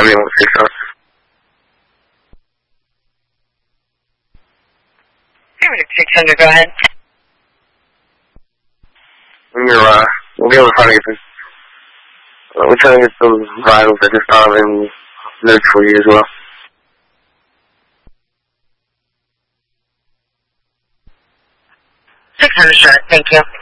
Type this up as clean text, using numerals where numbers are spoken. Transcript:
coming in with 6 ounces. Everett 600, go ahead. We'll be able to find anything. We're trying to get some vitals at this time and notes for you as well. 600, thank you.